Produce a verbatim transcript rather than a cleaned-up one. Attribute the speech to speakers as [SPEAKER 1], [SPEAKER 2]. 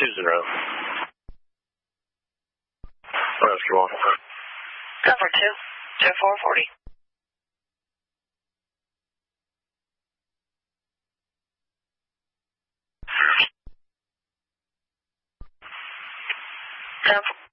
[SPEAKER 1] Susan Road. Rescue one.
[SPEAKER 2] Cover two, two four forty. Ten